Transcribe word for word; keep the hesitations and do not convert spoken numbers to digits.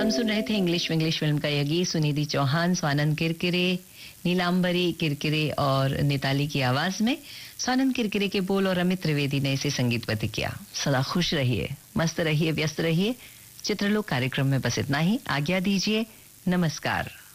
हम सुन रहे थे इंग्लिश इंग्लिश फिल्म का यह गीत सुनिधि चौहान, स्वानंद किरकिरे, नीलांबरी किरकिरे और निताली की आवाज में। स्वानंद किरकिरे के बोल और अमित त्रिवेदी ने इसे संगीतबद्ध किया। सदा खुश रहिए, मस्त रहिए, व्यस्त रहिए। चित्रलोक कार्यक्रम में बस इतना ही। आज्ञा दीजिए, नमस्कार।